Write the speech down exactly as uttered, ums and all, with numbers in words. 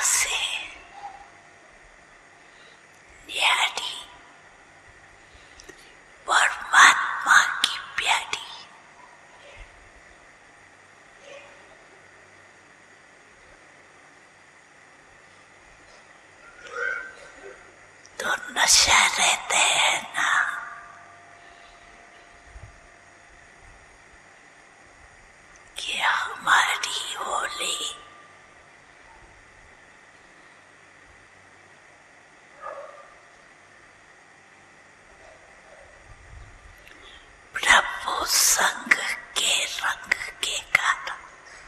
से न्यारी परमात्मा की प्यारी। तो नशा रहते हैं ना,